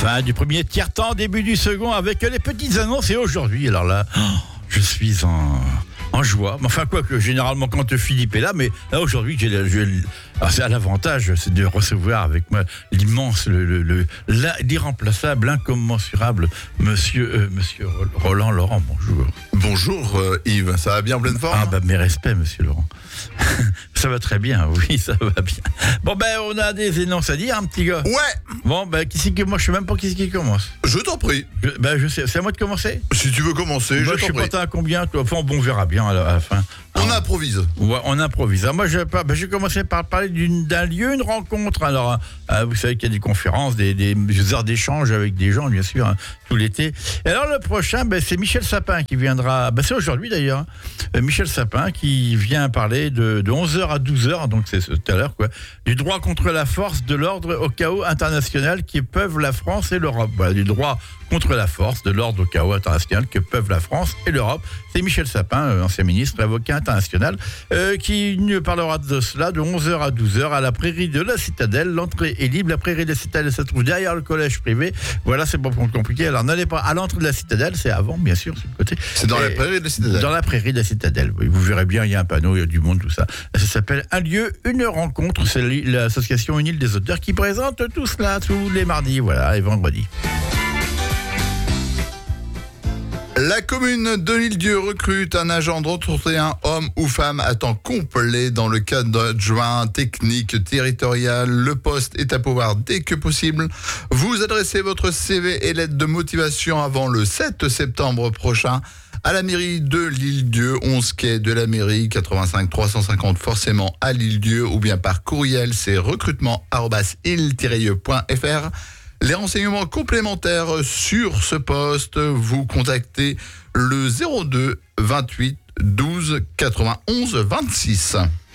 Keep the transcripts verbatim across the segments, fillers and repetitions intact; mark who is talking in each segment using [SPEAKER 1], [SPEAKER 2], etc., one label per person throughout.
[SPEAKER 1] Fin du premier tiers-temps, début du second avec les petites annonces. Et aujourd'hui, alors là, oh, je suis en, en joie. Enfin, quoi que généralement quand Philippe est là, mais là aujourd'hui, j'ai, j'ai, alors c'est à l'avantage, c'est de recevoir avec moi l'immense, le, le, le, l'irremplaçable, l'incommensurable monsieur, euh, monsieur Roland Laurent. Bonjour.
[SPEAKER 2] Bonjour euh, Yves, ça va bien en pleine forme?
[SPEAKER 1] Ah bah mes respects, monsieur Laurent. Ça va très bien, oui, ça va bien. Bon ben on a des énonces à dire, un petit gars.
[SPEAKER 2] Ouais.
[SPEAKER 1] Bon ben qui c'est que moi je sais même pas qui c'est qui commence.
[SPEAKER 2] Je t'en prie.
[SPEAKER 1] Je, ben je sais, c'est à moi de commencer.
[SPEAKER 2] Si tu veux commencer,
[SPEAKER 1] Moi
[SPEAKER 2] je
[SPEAKER 1] je
[SPEAKER 2] t'en
[SPEAKER 1] sais
[SPEAKER 2] prie.
[SPEAKER 1] pas t'as à combien toi. Enfin bon on verra bien à la, à la fin.
[SPEAKER 2] On
[SPEAKER 1] Alors,
[SPEAKER 2] improvise.
[SPEAKER 1] Ouais, on improvise. Alors, moi je ben, je vais commencer par parler d'une, d'un lieu, une rencontre. Alors euh, vous savez qu'il y a des conférences, des, des, des heures d'échange avec des gens bien sûr hein, tout l'été. Et alors le prochain ben, c'est Michel Sapin qui viendra. Ben, c'est aujourd'hui d'ailleurs. Hein. Euh, Michel Sapin qui vient parler de, de onze heures à douze heures, donc c'est tout à l'heure quoi, du droit contre la force, de l'ordre au chaos international qui peuvent la France et l'Europe. Voilà, du droit contre la force, de l'ordre au chaos international que peuvent la France et l'Europe. C'est Michel Sapin, euh, ancien ministre, avocat international, euh, qui nous parlera de cela de onze heures à douze heures à la prairie de la Citadelle. L'entrée est libre. La prairie de la Citadelle se trouve derrière le collège privé. Voilà, c'est pas trop compliqué. Alors n'allez pas à l'entrée de la Citadelle, c'est avant, bien sûr, sur le côté.
[SPEAKER 2] C'est dans
[SPEAKER 1] Et
[SPEAKER 2] la prairie de la Citadelle.
[SPEAKER 1] Dans la prairie de la Citadelle. Oui, vous verrez bien, il y a un panneau, il y a du monde, tout ça. Ça s'appelle Un lieu, une rencontre. C'est l'association Une île des auteurs qui présente tout cela tous les mardis, voilà, et vendredis.
[SPEAKER 2] La commune de l'Île-Dieu recrute un agent d'entretien homme ou femme à temps complet dans le cadre d'adjoint technique territorial. Le poste est à pouvoir dès que possible. Vous adressez votre C V et lettre de motivation avant le sept septembre prochain à la mairie de l'Île-Dieu, onze quai de la mairie, quatre-vingt-cinq trois cent cinquante forcément à l'Île-Dieu, ou bien par courriel, c'est recrutement arobase île tiret point f r. Les renseignements complémentaires sur ce poste, vous contactez le zéro deux vingt-huit douze quatre-vingt-onze vingt-six.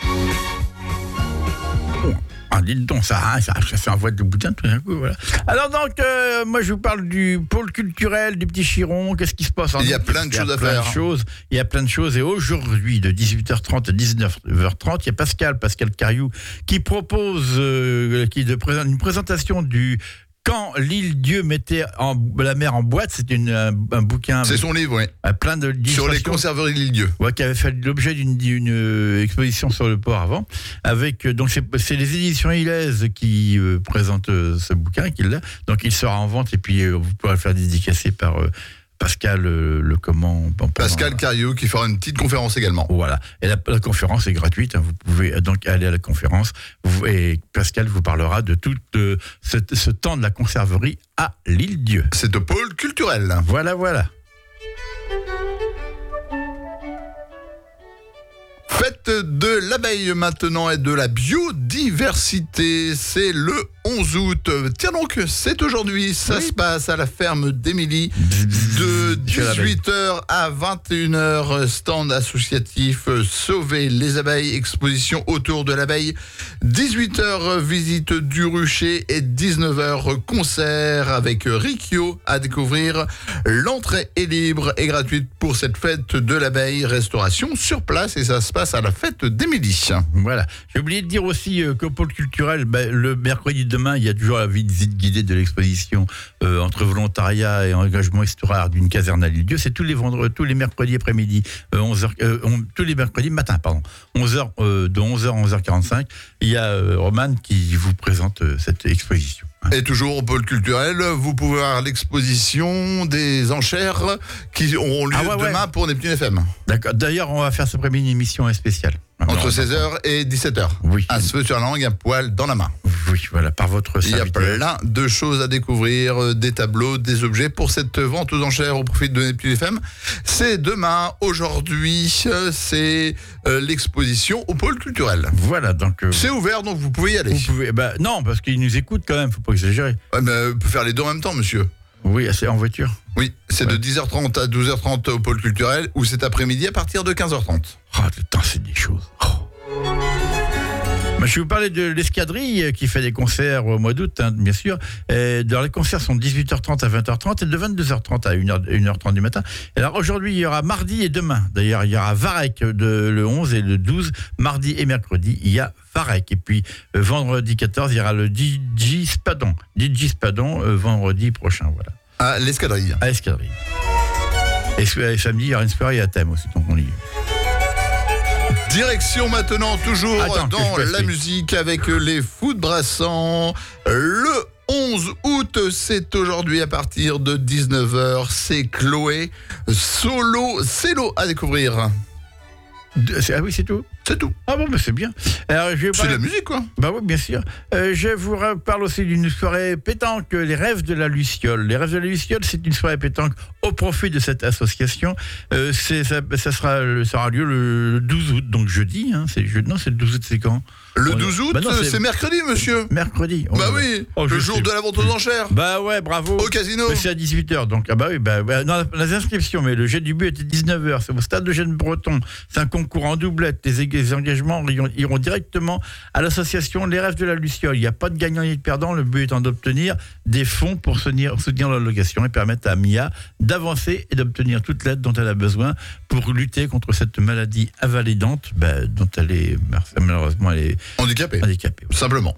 [SPEAKER 1] Ah, dites donc, ça, hein, ça, ça fait un voix de boutin tout d'un coup, voilà. Alors donc, euh, moi je vous parle du pôle culturel du Petit Chiron. Qu'est-ce qui se passe en
[SPEAKER 2] Il y a
[SPEAKER 1] août?
[SPEAKER 2] plein de choses à
[SPEAKER 1] plein
[SPEAKER 2] faire.
[SPEAKER 1] De choses. Il y a plein de choses. Et aujourd'hui, de dix-huit heures trente à dix-neuf heures trente, il y a Pascal, Pascal Cariou, qui propose euh, qui de présent, une présentation du Quand l'Île-Dieu mettait en, la mer en boîte. C'est une, un, un bouquin.
[SPEAKER 2] C'est son livre, oui.
[SPEAKER 1] À plein de
[SPEAKER 2] Sur les conserveries de l'Île-Dieu.
[SPEAKER 1] Ouais, qui avait fait l'objet d'une, d'une euh, exposition sur le port avant. Avec, euh, donc c'est, c'est les éditions Ilaize qui euh, présentent euh, ce bouquin. Qui l'a. Donc il sera en vente et puis euh, vous pourrez le faire dédicacer par euh, Pascal, euh, le comment pendant,
[SPEAKER 2] Pascal Cariou qui fera une petite conférence également.
[SPEAKER 1] Voilà. Et la, la conférence est gratuite. Hein, vous pouvez donc aller à la conférence. Vous, et Pascal vous parlera de tout euh, ce, ce temps de la conserverie à l'Île-Dieu.
[SPEAKER 2] C'est au pôle culturel.
[SPEAKER 1] Voilà, voilà.
[SPEAKER 2] Fête de l'abeille maintenant et de la biodiversité, c'est le onze août. Tiens donc, c'est aujourd'hui, ça
[SPEAKER 1] oui.
[SPEAKER 2] se passe à la ferme d'Émilie de dix-huit heures à vingt et une heures, stand associatif Sauver les abeilles, exposition autour de l'abeille, dix-huit heures visite du rucher et dix-neuf heures concert avec Riccio à découvrir. L'entrée est libre et gratuite pour cette fête de l'abeille, restauration sur place et ça se passe à la fête d'Émilie.
[SPEAKER 1] Voilà. J'ai oublié de dire aussi euh, qu'au pôle culturel, bah, le mercredi de demain, il y a toujours la visite guidée de l'exposition euh, entre volontariat et engagement histoire d'une caserne à l'Île-Dieu. C'est tous les vendredis, tous les mercredis après-midi, euh, onze heures, euh, on, tous les mercredis matin, pardon, onze heures, euh, de onze heures à onze heures quarante-cinq. Il y a euh, Roman qui vous présente euh, cette exposition.
[SPEAKER 2] Et toujours au pôle culturel, vous pouvez voir l'exposition des enchères qui auront lieu
[SPEAKER 1] ah ouais,
[SPEAKER 2] demain
[SPEAKER 1] ouais.
[SPEAKER 2] pour Neptune F M.
[SPEAKER 1] D'accord. D'ailleurs, on va faire cet après-midi une émission spéciale.
[SPEAKER 2] Entre
[SPEAKER 1] Alors,
[SPEAKER 2] seize heures et dix-sept heures.
[SPEAKER 1] Oui.
[SPEAKER 2] Un cheveu sur la langue, un poil dans la main.
[SPEAKER 1] Oui, voilà, par votre
[SPEAKER 2] Il y a
[SPEAKER 1] serviteur.
[SPEAKER 2] plein de choses à découvrir, euh, des tableaux, des objets pour cette vente aux enchères au profit de Neptune F M. C'est demain, aujourd'hui, euh, c'est euh, l'exposition au pôle culturel.
[SPEAKER 1] Voilà, donc... Euh,
[SPEAKER 2] c'est ouvert, donc vous pouvez y aller.
[SPEAKER 1] vous pouvez, bah, non, parce qu'ils nous écoutent quand même, faut pas exagérer.
[SPEAKER 2] Ouais, mais on peut faire les deux en même temps, monsieur.
[SPEAKER 1] Oui, c'est en voiture.
[SPEAKER 2] Oui, c'est
[SPEAKER 1] ouais.
[SPEAKER 2] de dix heures trente à douze heures trente au pôle culturel ou cet après-midi à partir de quinze heures trente.
[SPEAKER 1] Ah, oh, putain, c'est des choses. Oh. Je vais vous parler de l'Escadrille qui fait des concerts au mois d'août, hein, bien sûr. Et dans les concerts sont de dix-huit heures trente à vingt heures trente et de vingt-deux heures trente à une heure trente du matin. Et alors aujourd'hui, il y aura mardi et demain. D'ailleurs, il y aura Varek de, le onze et le douze. Mardi et mercredi, il y a Varek. Et puis euh, vendredi quatorze, il y aura le D J Spadon. D J Spadon euh, vendredi prochain. Voilà.
[SPEAKER 2] À l'Escadrille.
[SPEAKER 1] À l'Escadrille. Et, et samedi, il y aura une soirée à thème aussi, donc on y est.
[SPEAKER 2] Direction maintenant, toujours
[SPEAKER 1] Attends,
[SPEAKER 2] dans
[SPEAKER 1] la
[SPEAKER 2] la musique avec les Fous de Brassans. Le onze août, c'est aujourd'hui à partir de dix-neuf heures. C'est Chloé Solo Cello à découvrir.
[SPEAKER 1] De, ah oui, c'est tout.
[SPEAKER 2] C'est tout.
[SPEAKER 1] Ah bon, mais c'est bien. Alors, je vais
[SPEAKER 2] C'est de la musique, quoi.
[SPEAKER 1] Bah oui, bien sûr. Euh, je vous parle aussi d'une soirée pétanque, les Rêves de la Luciole. Les Rêves de la Luciole, c'est une soirée pétanque au profit de cette association. Euh, c'est, ça, ça, sera, ça aura lieu le douze août, donc jeudi. Hein, c'est, non, c'est le douze août, c'est quand ?
[SPEAKER 2] Le douze août,
[SPEAKER 1] bah non, c'est...
[SPEAKER 2] c'est mercredi, monsieur.
[SPEAKER 1] Mercredi.
[SPEAKER 2] Bah oh, oui, oh, le jour sais. de la vente aux enchères.
[SPEAKER 1] Bah ouais, bravo.
[SPEAKER 2] Au casino.
[SPEAKER 1] Mais c'est à dix-huit heures, donc ah bah oui, bah, bah non, les inscriptions, mais le jet du but était dix-neuf heures. C'est au stade de Gênes-Breton. C'est un concours en doublette. Les, les engagements iront directement à l'association Les Rêves de la Luciole. Il n'y a pas de gagnant ni de perdant. Le but étant d'obtenir des fonds pour soutenir, soutenir la location et permettre à Mia d'avancer et d'obtenir toute l'aide dont elle a besoin pour lutter contre cette maladie invalidante bah, dont elle est malheureusement elle est
[SPEAKER 2] handicapée.
[SPEAKER 1] handicapée.
[SPEAKER 2] Simplement.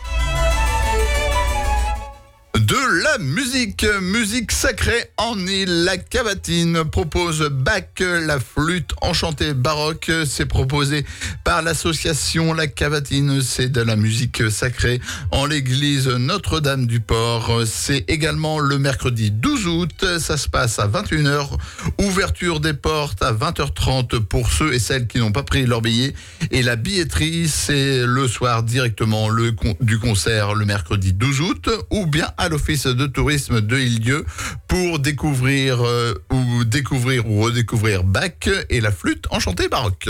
[SPEAKER 2] De la musique, musique sacrée en île. La Cavatine propose Bach, la flûte enchantée baroque. C'est proposé par l'association La Cavatine. C'est de la musique sacrée en l'église Notre-Dame du Port. C'est également le mercredi douze août. Ça se passe à vingt et une heures. Ouverture des portes à vingt heures trente pour ceux et celles qui n'ont pas pris leur billet. Et la billetterie, c'est le soir directement le con- du concert le mercredi douze août ou bien à l'office de tourisme de Île-Dieu pour découvrir euh, ou découvrir ou redécouvrir Bach et la flûte enchantée baroque.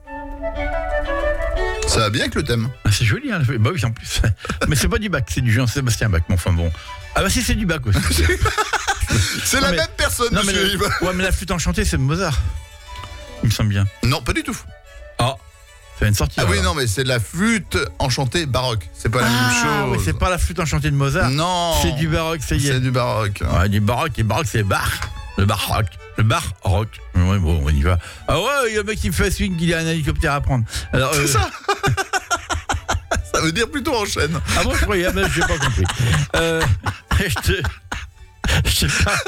[SPEAKER 2] Ça va bien avec le thème.
[SPEAKER 1] Ah, c'est joli, hein. Bah oui, en plus. Mais c'est pas du Bach, c'est du Jean-Sébastien Bach. Mais enfin bon. Ah bah si, c'est du Bach aussi.
[SPEAKER 2] C'est
[SPEAKER 1] non,
[SPEAKER 2] la
[SPEAKER 1] mais,
[SPEAKER 2] même personne,
[SPEAKER 1] non,
[SPEAKER 2] monsieur
[SPEAKER 1] mais
[SPEAKER 2] Yves.
[SPEAKER 1] La, ouais, mais la flûte enchantée, c'est Mozart. Il me semble bien.
[SPEAKER 2] Non, pas du tout.
[SPEAKER 1] Ah. Ça vient de sortir.
[SPEAKER 2] Ah
[SPEAKER 1] alors.
[SPEAKER 2] oui, non, mais c'est de la flûte enchantée baroque. C'est pas la
[SPEAKER 1] ah,
[SPEAKER 2] même chose.
[SPEAKER 1] Oui, c'est pas la flûte enchantée de Mozart.
[SPEAKER 2] Non.
[SPEAKER 1] C'est du baroque, ça y est.
[SPEAKER 2] C'est du baroque.
[SPEAKER 1] Ouais, du baroque, et baroque, c'est bar. Le baroque. Le baroque. Ouais, bon, on y va. Ah ouais, il y a un mec qui me fait swing, il a un hélicoptère à prendre. Alors,
[SPEAKER 2] c'est
[SPEAKER 1] euh...
[SPEAKER 2] ça. Ça veut dire plutôt enchaîne.
[SPEAKER 1] Ah bon, je croyais, mais j'ai pas compris. Euh, je te. Je te parle.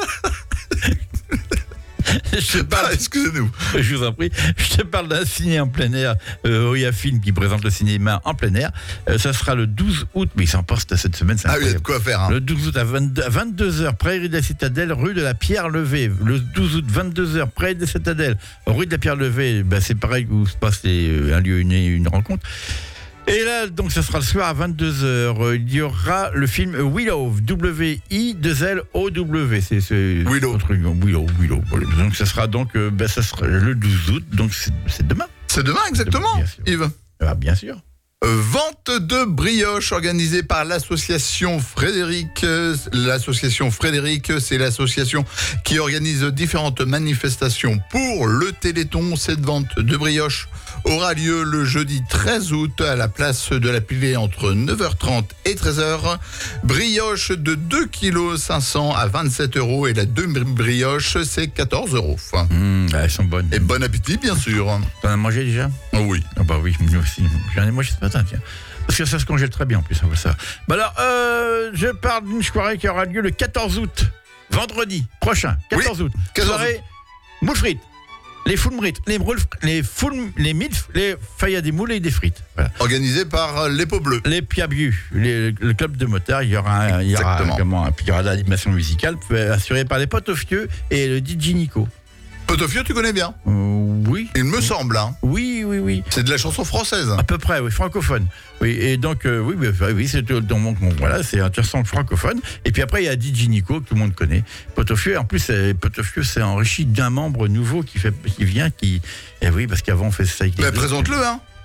[SPEAKER 1] Je te parle.
[SPEAKER 2] Ah, excusez-nous.
[SPEAKER 1] Je vous en prie. Je te parle d'un ciné en plein air. Euh, Oya Film qui présente le cinéma en plein air. Euh, ça sera le douze août, mais il s'en poste cette semaine.
[SPEAKER 2] Ah oui, il y a de quoi faire. Hein.
[SPEAKER 1] Le douze août à vingt-deux heures, Prairie de la Citadelle, rue de la Pierre Levée. Le douze août, vingt-deux heures, Prairie de la Citadelle, rue de la Pierre Levée. Ben, c'est pareil où se passe les, un lieu, une, une rencontre. Et là, donc, ce sera le soir à vingt-deux heures. Il y aura le film Willow, W I deux L O W. C'est, c'est
[SPEAKER 2] Willow.
[SPEAKER 1] Willow, Willow. Donc, ce sera donc, ben, ça sera le douze août. Donc, c'est, c'est demain.
[SPEAKER 2] C'est demain, exactement,
[SPEAKER 1] demain,
[SPEAKER 2] Yves.
[SPEAKER 1] Ah, bien sûr.
[SPEAKER 2] Vente de brioches organisée par l'association Frédéric. L'association Frédéric, c'est l'association qui organise différentes manifestations pour le Téléthon. Cette vente de brioches aura lieu le jeudi treize août à la place de la Pilée entre neuf heures trente et treize heures. Brioche de deux virgule cinq kilos à vingt-sept euros et la demi-brioche, c'est quatorze euros.
[SPEAKER 1] Mmh, elles sont bonnes.
[SPEAKER 2] Et bon appétit, bien sûr.
[SPEAKER 1] T'en as mangé déjà ?
[SPEAKER 2] Oh oui.
[SPEAKER 1] Ah bah oui, moi aussi. J'en ai mangé ce matin, tiens. Parce que ça se congèle très bien en plus, on veut ça. Bah alors, euh, je parle d'une soirée qui aura lieu le quatorze août, vendredi prochain, quatorze août. Soirée moules frites, les foules frites, les moules, les foules, les milfs, les failles à des moules et des frites. Voilà.
[SPEAKER 2] Organisé par les Peaux Bleues.
[SPEAKER 1] Les Piabu, les, le club de motards, il y aura, un, il y aura comment, puis il y aura de l'animation musicale assurée par les Potofieux et le D J Nico.
[SPEAKER 2] Potofieux, tu connais bien ?
[SPEAKER 1] euh, Oui.
[SPEAKER 2] Il me
[SPEAKER 1] oui.
[SPEAKER 2] semble, hein.
[SPEAKER 1] Oui, oui, oui.
[SPEAKER 2] C'est de la chanson française.
[SPEAKER 1] À peu près, oui, francophone. Oui, et donc, euh, oui, bah, oui, c'est donc, voilà, c'est un chanson francophone. Et puis après, il y a D J Nico, que tout le monde connaît. Potofieux, en plus, c'est, Potofieux s'est enrichi d'un membre nouveau qui, fait, qui vient, qui. Eh oui, parce qu'avant, on fait ça avec les
[SPEAKER 2] bah,
[SPEAKER 1] deux.
[SPEAKER 2] Présente-le, hein.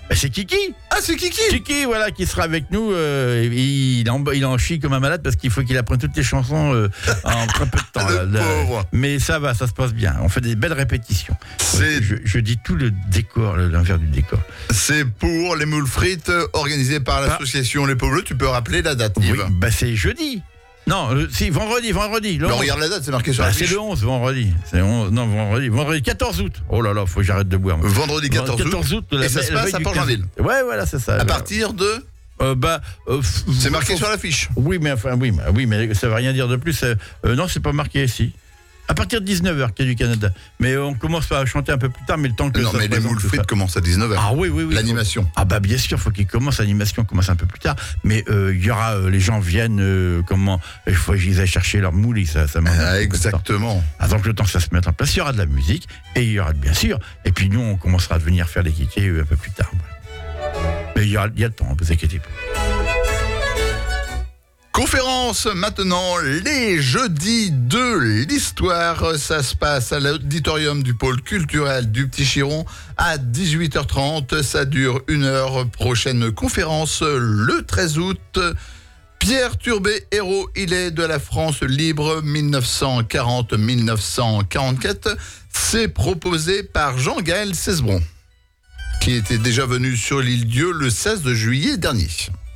[SPEAKER 1] Bah, c'est Kiki.
[SPEAKER 2] Ah, c'est Kiki.
[SPEAKER 1] Kiki, voilà, qui sera avec nous. Euh, il, en, il en chie comme un malade parce qu'il faut qu'il apprenne toutes les chansons euh, en très peu de temps.
[SPEAKER 2] Le
[SPEAKER 1] là,
[SPEAKER 2] pauvre.
[SPEAKER 1] Mais ça va, ça se passe bien. On fait des belles répétitions.
[SPEAKER 2] C'est...
[SPEAKER 1] Je, je dis tout le décor, l'envers du décor.
[SPEAKER 2] C'est pour les moules frites organisées par l'association Les Peaux Bleues. Tu peux rappeler la date, Yves?
[SPEAKER 1] Oui, bah c'est jeudi. Non, le, si, vendredi, vendredi. Le
[SPEAKER 2] Mais
[SPEAKER 1] onze.
[SPEAKER 2] regarde la date, c'est marqué sur
[SPEAKER 1] Bah,
[SPEAKER 2] la
[SPEAKER 1] c'est
[SPEAKER 2] fiche.
[SPEAKER 1] le onze, vendredi. C'est onze, non, vendredi. Vendredi, quatorze août. Oh là là, faut que j'arrête de boire. moi.
[SPEAKER 2] Vendredi quatorze août.
[SPEAKER 1] la
[SPEAKER 2] Et ça
[SPEAKER 1] veille-
[SPEAKER 2] se
[SPEAKER 1] la
[SPEAKER 2] passe
[SPEAKER 1] veille
[SPEAKER 2] à
[SPEAKER 1] du
[SPEAKER 2] Port-Joinville.
[SPEAKER 1] quinze. Ouais, voilà, c'est ça.
[SPEAKER 2] À
[SPEAKER 1] Alors,
[SPEAKER 2] partir de...
[SPEAKER 1] euh, bah, euh, f-
[SPEAKER 2] C'est marqué
[SPEAKER 1] faut-
[SPEAKER 2] sur la fiche.
[SPEAKER 1] Oui, mais enfin, oui, mais, oui, mais ça veut rien dire de plus. Euh, euh, non, c'est pas marqué ici. À partir de dix-neuf heures, Quai du Canada. Mais on commence à chanter un peu plus tard, mais le temps que
[SPEAKER 2] Non,
[SPEAKER 1] ça
[SPEAKER 2] mais
[SPEAKER 1] se
[SPEAKER 2] les
[SPEAKER 1] présente,
[SPEAKER 2] moules
[SPEAKER 1] tout
[SPEAKER 2] frites
[SPEAKER 1] ça.
[SPEAKER 2] commencent à dix-neuf heures.
[SPEAKER 1] Ah oui, oui, oui.
[SPEAKER 2] L'animation.
[SPEAKER 1] Faut- Ah bah bien sûr, faut qu'il commence. L'animation commence un peu plus tard. Mais euh, il y aura, euh, les gens viennent, euh, comment il faut qu'ils aillent chercher leur moule et ça, ça m'emmène un
[SPEAKER 2] Ah,
[SPEAKER 1] peu de temps.
[SPEAKER 2] exactement.
[SPEAKER 1] Ah, donc le temps que ça se mette en place, il y aura de la musique et il y aura bien sûr. Et puis nous, on commencera à venir faire les kikés euh, un peu plus tard. Voilà. Mais il y, aura, il y a le temps, ne vous inquiétez pas.
[SPEAKER 2] Conférence maintenant, les jeudis de l'histoire. Ça se passe à l'auditorium du pôle culturel du Petit Chiron à dix-huit heures trente. Ça dure une heure. Prochaine conférence le treize août. Pierre Turbet, héros, il est de la France libre dix-neuf cent quarante à dix-neuf cent quarante-quatre. C'est proposé par Jean-Gaël Cesbron, qui était déjà venu sur l'île Dieu le seize juillet dernier.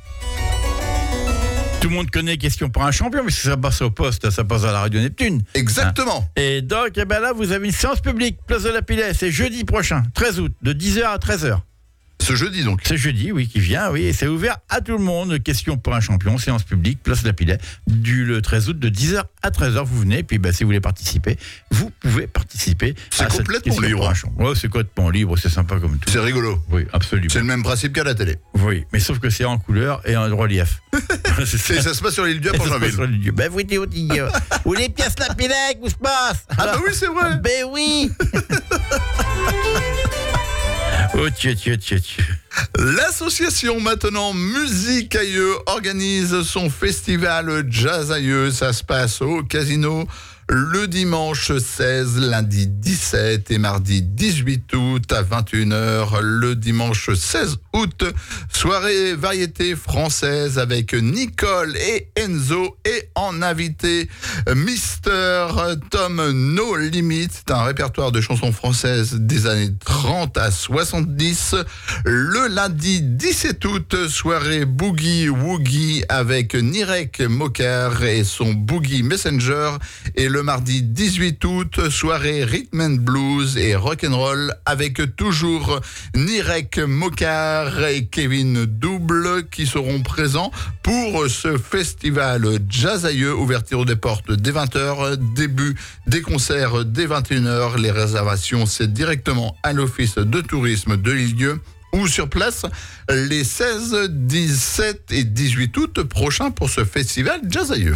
[SPEAKER 1] Tout le monde connaît Question pour un champion, parce que ça passe au poste, ça passe à la radio Neptune.
[SPEAKER 2] Exactement.
[SPEAKER 1] Et donc, eh ben là, vous avez une séance publique, place de la Pilette, c'est jeudi prochain, treize août, de dix heures à treize heures.
[SPEAKER 2] Ce jeudi donc.
[SPEAKER 1] C'est jeudi, oui, qui vient, oui, et c'est ouvert à tout le monde. Question pour un champion, séance publique, place de la Pilette, du le treize août, de dix heures à treize heures. Vous venez, et puis ben, si vous voulez participer, vous pouvez participer.
[SPEAKER 2] C'est
[SPEAKER 1] à cette
[SPEAKER 2] complètement
[SPEAKER 1] Question
[SPEAKER 2] libre.
[SPEAKER 1] pour un champion. Ouais, c'est complètement libre, c'est sympa comme tout.
[SPEAKER 2] C'est rigolo.
[SPEAKER 1] Oui, absolument.
[SPEAKER 2] C'est le même principe qu'à la télé.
[SPEAKER 1] Oui, mais sauf que c'est en couleur et en relief. c'est
[SPEAKER 2] Et ça se passe sur l'île Dieu à
[SPEAKER 1] Et ça se passe
[SPEAKER 2] Port-Joinville.
[SPEAKER 1] sur le lieu. Ben oui, t'es au Dieu. Où les pièces la Pilette, où se passe?
[SPEAKER 2] Ah bah oui, c'est vrai.
[SPEAKER 1] Ben oui. Oh, tiens, tiens, tiens, tiens.
[SPEAKER 2] L'association maintenant Musique Aïeux organise son festival Jazz Aïeux. Ça se passe au Casino le dimanche seize, lundi dix-sept et mardi dix-huit août à vingt et une heures. Le dimanche seize août, soirée variété française avec Nicole et Enzo et en invité Mister Tom No Limit. C'est un répertoire de chansons françaises des années trente à soixante-dix. Le lundi dix-sept août, soirée Boogie Woogie avec Nirek Mokar et son Boogie Messenger. Et le mardi dix-huit août, soirée Rhythm and Blues et Rock'n'Roll avec toujours Nirek Mokar et Kevin Double qui seront présents pour ce festival Jazz Aïeux. Ouverture des portes dès vingt heures, début des concerts dès vingt et une heures. Les réservations, c'est directement à l'office de tourisme de l'île-Dieu ou sur place les seize, dix-sept et dix-huit août prochains pour ce festival Jazz Aïeux.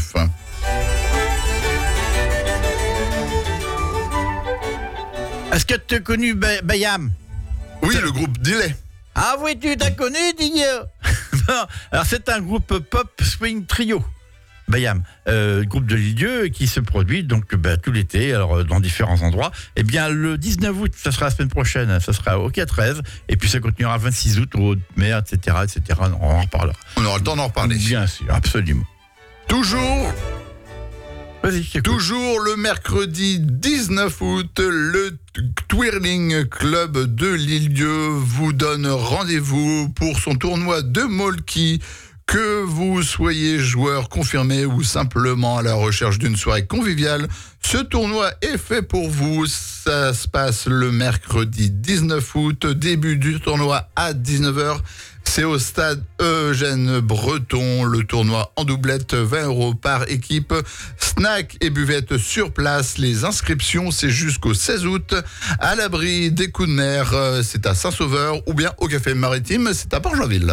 [SPEAKER 1] Est-ce que tu as connu Ba- Bayam?
[SPEAKER 2] Oui, le groupe Delay.
[SPEAKER 1] Ah oui, tu t'as connu, Dieu? Non, alors c'est un groupe pop swing trio. Bayam, euh, groupe de l'île-Dieu qui se produit donc bah, tout l'été, alors euh, dans différents endroits. Eh bien, le dix-neuf août, ça sera la semaine prochaine, ça sera au Quai treize, et puis ça continuera le vingt-six août au mer, et cetera, et cetera. On en reparlera.
[SPEAKER 2] On aura le temps d'en reparler.
[SPEAKER 1] Bien sûr, absolument.
[SPEAKER 2] Toujours,
[SPEAKER 1] Vas-y, je t'écoute.
[SPEAKER 2] toujours le mercredi dix-neuf août, le Twirling Club de l'île-Dieu vous donne rendez-vous pour son tournoi de Molki. Que vous soyez joueur confirmé ou simplement à la recherche d'une soirée conviviale, ce tournoi est fait pour vous. Ça se passe le mercredi dix-neuf août, début du tournoi à dix-neuf heures. C'est au stade Eugène Breton. Le tournoi en doublette, vingt euros par équipe. Snack et buvette sur place. Les inscriptions, c'est jusqu'au seize août. À l'abri des coups de mer, c'est à Saint-Sauveur ou bien au Café Maritime, c'est à Port-Joinville.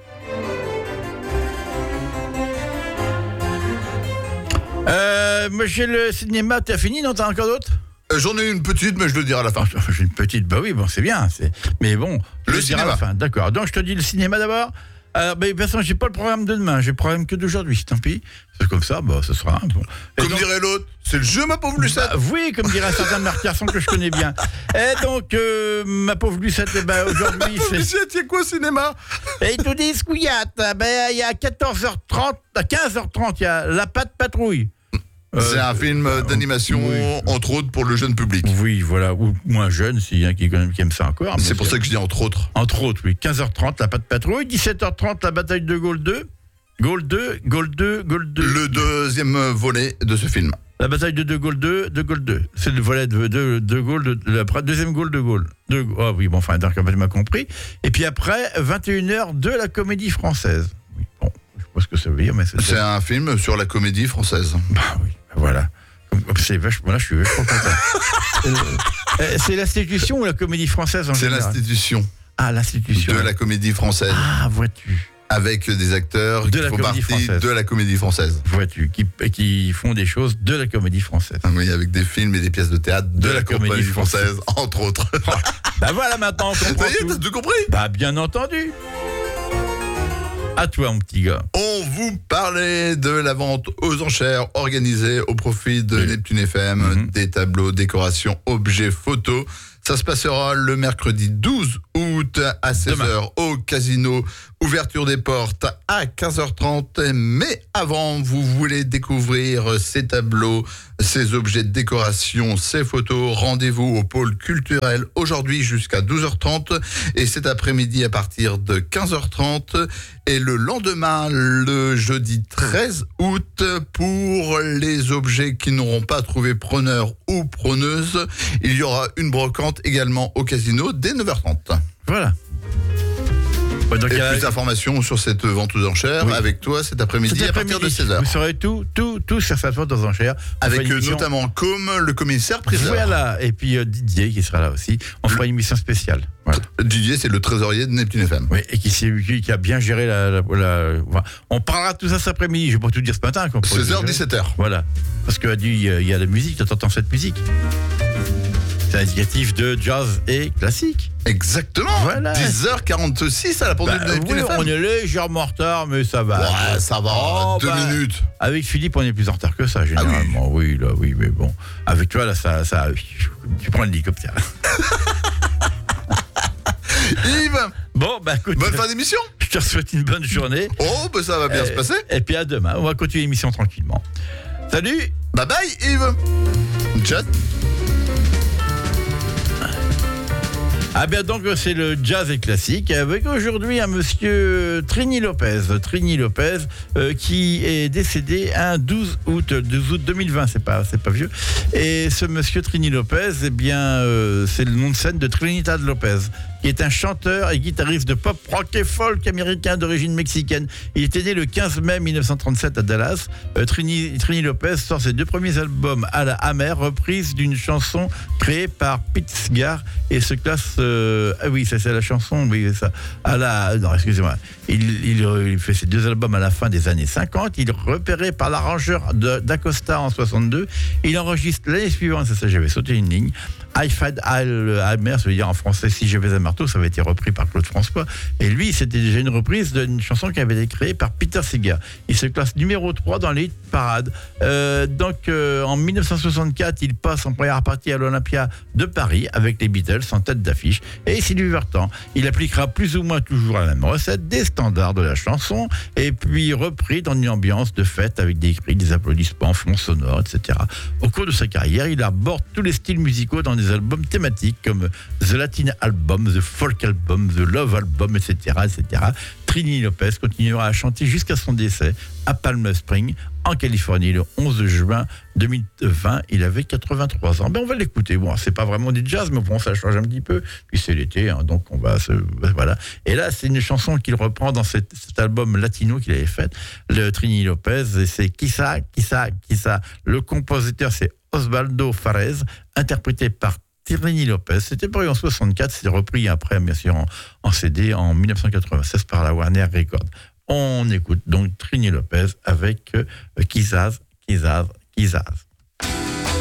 [SPEAKER 1] Euh, moi j'ai le cinéma, t'as fini? Non, t'as encore d'autres?
[SPEAKER 2] Euh, J'en ai une petite, mais je le dirai à la fin.
[SPEAKER 1] Enfin, j'ai une petite, bah oui, bon, c'est bien. C'est... Mais bon, je
[SPEAKER 2] Le
[SPEAKER 1] le dirai à la
[SPEAKER 2] cinéma.
[SPEAKER 1] fin. D'accord. Donc, je te dis le cinéma d'abord. Alors, ben, de toute façon, j'ai pas le programme de demain, j'ai le programme que d'aujourd'hui, tant pis. C'est comme ça, bah, ce sera bon. Et
[SPEAKER 2] Comme
[SPEAKER 1] donc,
[SPEAKER 2] dirait l'autre, c'est le jeu, ma pauvre Lucette.
[SPEAKER 1] bah, oui, comme dirait un certain Marc Garçon que je connais bien. Et donc, euh, ma pauvre Lucette, eh ben, aujourd'hui,
[SPEAKER 2] Pauvre
[SPEAKER 1] c'est.
[SPEAKER 2] Lucette, il y a quoi au cinéma?
[SPEAKER 1] Et ils te disent, couillate, ben, il y a quatorze heures trente, à quinze heures trente, il y a La Patte Patrouille.
[SPEAKER 2] C'est
[SPEAKER 1] Euh,
[SPEAKER 2] un film d'animation,
[SPEAKER 1] oui.
[SPEAKER 2] entre autres, pour le jeune public.
[SPEAKER 1] Oui, voilà, ou moins jeune, s'il y en a qui, qui aime ça encore.
[SPEAKER 2] C'est pour ça que je dis entre autres.
[SPEAKER 1] Entre autres, oui. quinze heures trente, La Patte Patrouille. dix-sept heures trente, La Bataille de Gaulle deux. Gaulle deux, Gaulle deux, Gaulle deux.
[SPEAKER 2] Le deuxième volet de ce film.
[SPEAKER 1] La bataille de De Gaulle deux, De Gaulle deux. C'est le volet de De, de Gaulle, de, la deuxième Gaulle de Gaulle. De, oh oui, bon, enfin, d'accord, tu m'as compris. Et puis après, vingt et une heures de la Comédie Française. Oui, bon, je sais pas ce que ça veut dire, mais c'est...
[SPEAKER 2] C'est un film sur la comédie française.
[SPEAKER 1] Bah oui, voilà. C'est vachement, là, je suis vachement content. euh, c'est l'institution ou la Comédie Française en
[SPEAKER 2] C'est
[SPEAKER 1] général?
[SPEAKER 2] l'institution
[SPEAKER 1] Ah, l'institution.
[SPEAKER 2] de la comédie française.
[SPEAKER 1] Ah, vois-tu.
[SPEAKER 2] Avec des acteurs
[SPEAKER 1] De
[SPEAKER 2] qui
[SPEAKER 1] la
[SPEAKER 2] font
[SPEAKER 1] comédie
[SPEAKER 2] partie
[SPEAKER 1] française.
[SPEAKER 2] de la comédie française.
[SPEAKER 1] Vois-tu, qui, qui font des choses de la Comédie Française.
[SPEAKER 2] Oui, avec des films et des pièces de théâtre de,
[SPEAKER 1] De
[SPEAKER 2] la,
[SPEAKER 1] la
[SPEAKER 2] comédie
[SPEAKER 1] comédie
[SPEAKER 2] française, entre autres.
[SPEAKER 1] Bah voilà, maintenant, on comprend
[SPEAKER 2] Ça y est,
[SPEAKER 1] tout.
[SPEAKER 2] t'as tout compris?
[SPEAKER 1] Bah, bien entendu. À toi, mon petit gars.
[SPEAKER 2] On vous parlait de la vente aux enchères organisée au profit de
[SPEAKER 1] Oui.
[SPEAKER 2] Neptune F M,
[SPEAKER 1] Mhm.
[SPEAKER 2] des tableaux, décorations, objets, photos. Ça se passera le mercredi douze août à seize heures au casino. Ouverture des portes à quinze heures trente. Mais avant, vous voulez découvrir ces tableaux, ces objets de décoration, ces photos. Rendez-vous au pôle culturel aujourd'hui jusqu'à douze heures trente. Et cet après-midi à partir de quinze heures trente. Et le lendemain, le jeudi treize août, pour les objets qui n'auront pas trouvé preneur ou preneuse, il y aura une brocante également au casino dès neuf heures trente.
[SPEAKER 1] Voilà. Ouais, donc,
[SPEAKER 2] Et
[SPEAKER 1] euh,
[SPEAKER 2] plus d'informations sur cette vente aux enchères
[SPEAKER 1] Oui.
[SPEAKER 2] avec toi cet après-midi
[SPEAKER 1] cet
[SPEAKER 2] à partir de
[SPEAKER 1] après-midi,
[SPEAKER 2] seize heures.
[SPEAKER 1] Vous saurez tout, tout, tout sur cette vente aux enchères. On
[SPEAKER 2] Avec
[SPEAKER 1] fera une
[SPEAKER 2] euh,
[SPEAKER 1] émission-
[SPEAKER 2] notamment comme le commissaire priseur.
[SPEAKER 1] Voilà. Et puis euh, Didier qui sera là aussi. On fera une émission spéciale. Voilà.
[SPEAKER 2] Didier, c'est le trésorier de Neptune F M.
[SPEAKER 1] Oui, et qui, s'est- qui, qui a bien géré la. la, la- voilà. On parlera de tout ça cet après-midi. Je vais pas tout dire ce matin. qu'on pourrait
[SPEAKER 2] seize heures,
[SPEAKER 1] gérer.
[SPEAKER 2] dix-sept heures.
[SPEAKER 1] Voilà. Parce qu'il y, a- il y a la musique. Tu entends cette musique. C'est indicatif de jazz et classique.
[SPEAKER 2] Exactement.
[SPEAKER 1] Voilà.
[SPEAKER 2] dix heures quarante-six à la pendule
[SPEAKER 1] Bah,
[SPEAKER 2] de Neptune
[SPEAKER 1] oui,
[SPEAKER 2] F M.
[SPEAKER 1] on est légèrement en retard, mais ça va.
[SPEAKER 2] Ouais, ça va.
[SPEAKER 1] Oh,
[SPEAKER 2] Deux
[SPEAKER 1] bah,
[SPEAKER 2] minutes.
[SPEAKER 1] Avec Philippe, on est plus en retard que ça, généralement. oui. là, oui, mais bon. Avec toi, là, ça, ça, tu prends l'hélicoptère.
[SPEAKER 2] Yves,
[SPEAKER 1] Bon, bah écoute,
[SPEAKER 2] bonne fin d'émission.
[SPEAKER 1] je te souhaite une bonne journée.
[SPEAKER 2] Oh, bah ça va bien
[SPEAKER 1] Euh,
[SPEAKER 2] se passer.
[SPEAKER 1] Et puis à demain. On va continuer l'émission tranquillement. Salut.
[SPEAKER 2] Bye bye, Yves. Chat.
[SPEAKER 1] Ah bien donc c'est le jazz et classique avec aujourd'hui un monsieur Trini Lopez, Trini Lopez euh, qui est décédé un douze août deux mille vingt, c'est pas c'est pas vieux. Et ce monsieur Trini Lopez, eh bien euh, c'est le nom de scène de Trinidad Lopez, qui est un chanteur et guitariste de pop rock et folk américain d'origine mexicaine. Il était né le quinze mai mille neuf cent trente-sept à Dallas. Euh, Trini, Trini Lopez sort ses deux premiers albums à la amère, reprise d'une chanson créée par Pete Seeger et se classe euh, ah oui, ça c'est la chanson, oui, ça. À la, non, excusez-moi. Il, il, il fait ses deux albums à la fin des années cinquante. Il est repéré par l'arrangeur de- d'Acosta en soixante-deux. Il enregistre l'année suivante, c'est ça, j'avais sauté une ligne. I Fad Al Almer, ça veut dire en français Si je vais à marteau, ça avait été repris par Claude François. Et lui, c'était déjà une reprise d'une chanson qui avait été créée par Peter Seeger. Il se classe numéro trois dans les hit parades. Euh, donc, euh, en mille neuf cent soixante-quatre, il passe en première partie à l'Olympia de Paris avec les Beatles en tête d'affiche. Et Sylvie Vartan, il appliquera plus ou moins toujours la même recette, des standards de la chanson, et puis repris dans une ambiance de fête avec des cris, des applaudissements, fonds sonores, et cetera. Au cours de sa carrière, il aborde tous les styles musicaux dans des albums thématiques comme The Latin Album, The Folk Album, The Love Album, et cetera, et cetera. Trini Lopez continuera à chanter jusqu'à son décès à Palm Springs, en Californie, le onze juin deux mille vingt. Il avait quatre-vingt-trois ans. Ben, on va l'écouter. Bon, c'est pas vraiment du jazz, mais bon, ça change un petit peu. Puis c'est l'été, hein, donc on va se... Voilà. Et là, c'est une chanson qu'il reprend dans cet, cet album latino qu'il avait fait, le Trini Lopez, et c'est Quizá, Quizá, Quizá. Le compositeur, c'est Osvaldo Fares, interprété par Trini Lopez. C'était paru en soixante-quatre, c'est repris après, bien sûr, en, en C D en mille neuf cent quatre-vingt-seize par la Warner Records. On écoute donc Trini Lopez avec euh, Quizaz, Quizaz, Quizaz.